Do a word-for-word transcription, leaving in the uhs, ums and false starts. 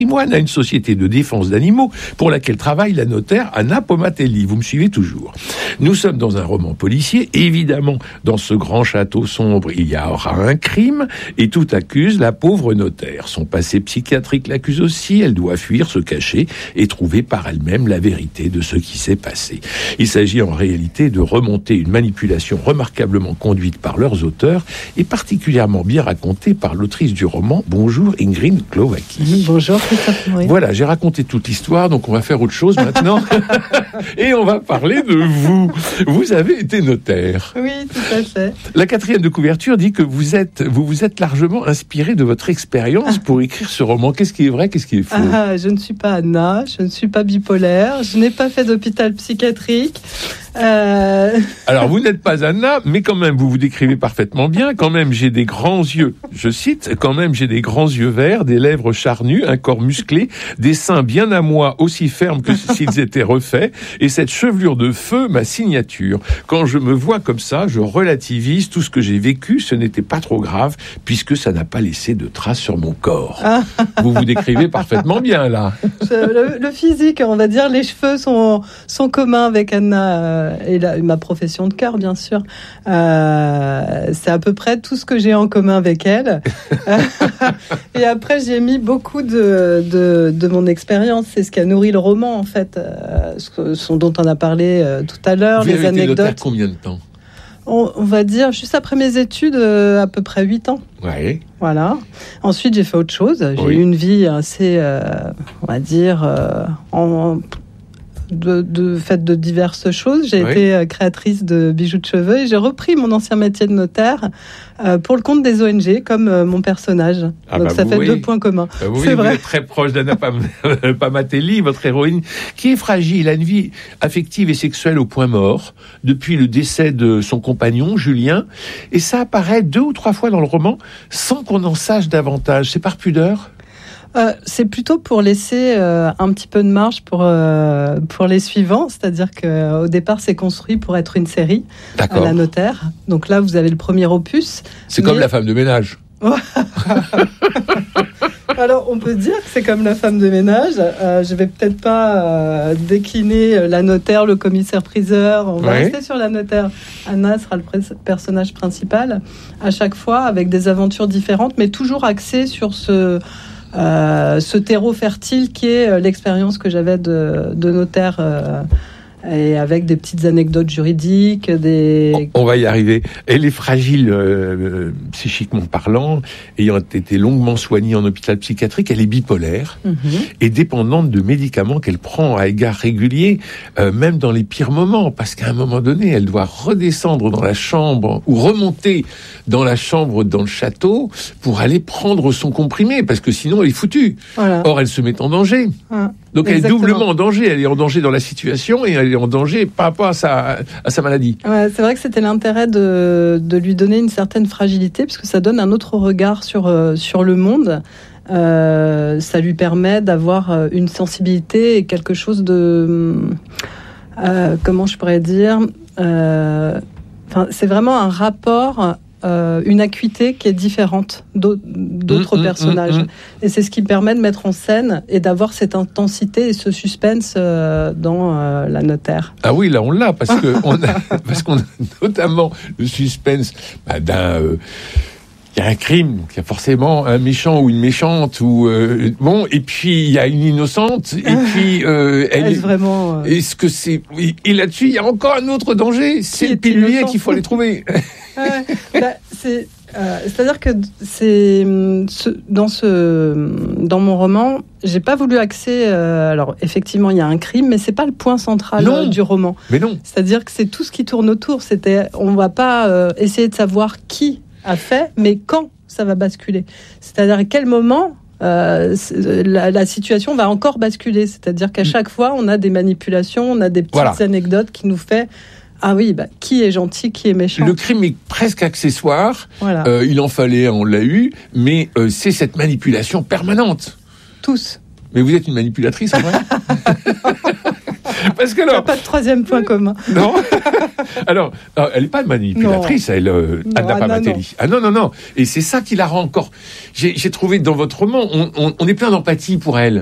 à une société de défense d'animaux pour laquelle travaille la notaire Anna Pomatelli. Vous me suivez toujours. Nous sommes dans un roman policier. Évidemment, dans ce grand château sombre, il y aura un crime et tout accuse la pauvre notaire. Son passé psychiatrique l'accuse aussi. Elle doit fuir, se cacher et trouver par elle-même la vérité de ce qui s'est passé. Il s'agit en réalité de remonter une manipulation remarquablement conduite par leurs auteurs et particulièrement bien racontée par l'autrice du roman. Bonjour Ingrid Glowacki. Bonjour. Oui. Voilà, j'ai raconté toute l'histoire, donc on va faire autre chose maintenant. Et on va parler de vous. Vous avez été notaire. Oui, tout à fait. La quatrième de couverture dit que vous êtes, vous vous êtes largement inspiré de votre expérience pour écrire ce roman. Qu'est-ce qui est vrai, qu'est-ce qui est faux ? Ah, je ne suis pas Anna, je ne suis pas bipolaire, je n'ai pas fait d'hôpital psychiatrique. Euh... Alors, vous n'êtes pas Anna, mais quand même, vous vous décrivez parfaitement bien. Quand même, j'ai des grands yeux. Je cite, quand même, j'ai des grands yeux verts, des lèvres charnues, un corps musclé, des seins bien à moi, aussi fermes que s'ils étaient refaits, et cette chevelure de feu, ma signature. Quand je me vois comme ça, je relativise tout ce que j'ai vécu. Ce n'était pas trop grave, puisque ça n'a pas laissé de traces sur mon corps. Vous vous décrivez parfaitement bien, là. Le, le physique, on va dire, les cheveux sont, sont communs avec Anna. Et la, ma profession de cœur, bien sûr. Euh, c'est à peu près tout ce que j'ai en commun avec elle. Et après, j'ai mis beaucoup de, de, de mon expérience. C'est ce qui a nourri le roman, en fait. Euh, ce, ce dont on a parlé euh, tout à l'heure, Vous les avez anecdotes. été notaire combien de temps ? on, on va dire, juste après mes études, euh, à peu près huit ans. Ouais. Voilà. Ensuite, j'ai fait autre chose. J'ai oui. eu une vie assez, euh, on va dire, euh, en... De, de fait de diverses choses. J'ai oui. été créatrice de bijoux de cheveux et j'ai repris mon ancien métier de notaire euh, pour le compte des O N G comme euh, mon personnage. Ah Donc bah ça vous, fait oui. deux points communs. Bah vous, c'est oui, vrai. Vous êtes très proche d'Anna Pam- Pomatelli, votre héroïne, qui est fragile, a une vie affective et sexuelle au point mort depuis le décès de son compagnon, Julien. Et ça apparaît deux ou trois fois dans le roman sans qu'on en sache davantage. C'est par pudeur ? Euh, c'est plutôt pour laisser euh, un petit peu de marge pour euh, pour les suivants, c'est-à-dire que au départ c'est construit pour être une série à la notaire. Donc là vous avez le premier opus. C'est mais... comme la femme de ménage. Alors on peut dire que c'est comme la femme de ménage. Euh, je vais peut-être pas euh, décliner la notaire, le commissaire-priseur. On va ouais. rester sur la notaire. Anna sera le pr- personnage principal à chaque fois avec des aventures différentes, mais toujours axées sur ce Euh, ce terreau fertile qui est euh, l'expérience que j'avais de, de notaire euh, et avec des petites anecdotes juridiques. Des... On, on va y arriver. Elle est fragile euh, psychiquement parlant, ayant été longuement soignée en hôpital psychiatrique. Elle est bipolaire mm-hmm. et dépendante de médicaments qu'elle prend à égards réguliers, euh, même dans les pires moments, parce qu'à un moment donné, elle doit redescendre dans la chambre ou remonter dans la chambre dans le château pour aller prendre son comprimé, parce que sinon elle est foutue. Voilà. Or, elle se met en danger. Ah, Donc exactement. Elle est doublement en danger. Elle est en danger dans la situation et elle est en danger par rapport à sa, à sa maladie. Ouais, c'est vrai que c'était l'intérêt de, de lui donner une certaine fragilité, parce que ça donne un autre regard sur, euh, sur le monde. Euh, ça lui permet d'avoir une sensibilité et quelque chose de... Euh, comment je pourrais dire euh, enfin, c'est vraiment un rapport... Euh, une acuité qui est différente d'autres, d'autres mmh, personnages. Mmh, mmh. Et c'est ce qui permet de mettre en scène et d'avoir cette intensité et ce suspense euh, dans euh, la notaire. Ah oui, là on l'a, parce, que on a, parce qu'on a notamment le suspense bah, d'un... Euh, il y a un crime, il y a forcément un méchant ou une méchante, ou euh, bon, et puis il y a une innocente, et puis euh, elle est-ce vraiment euh... est-ce que c'est et là-dessus il y a encore un autre danger, c'est le pilulier qu'il faut aller trouver. Ouais, bah, c'est euh, c'est-à-dire que c'est ce, dans ce dans mon roman, j'ai pas voulu axer. Euh, alors effectivement, il y a un crime, mais c'est pas le point central euh, du roman. Mais non. C'est-à-dire que c'est tout ce qui tourne autour. C'était, on va pas euh, essayer de savoir qui a fait, mais quand ça va basculer. C'est-à-dire à quel moment euh, la, la situation va encore basculer. C'est-à-dire qu'à chaque fois, on a des manipulations, on a des petites voilà. anecdotes qui nous fait... Ah oui, bah, qui est gentil, qui est méchant. Le crime est presque accessoire. Voilà. Euh, il en fallait, on l'a eu, mais euh, c'est cette manipulation permanente. Tous. Mais vous êtes une manipulatrice, en vrai. Parce que Il n'y a alors, pas de troisième point commun. non. Alors, elle n'est pas manipulatrice, non. elle, euh, non, Anna Anna, Pamatelli. non. Ah non, non, non. Et c'est ça qui la rend encore. J'ai, j'ai trouvé dans votre roman, on, on, on est plein d'empathie pour elle.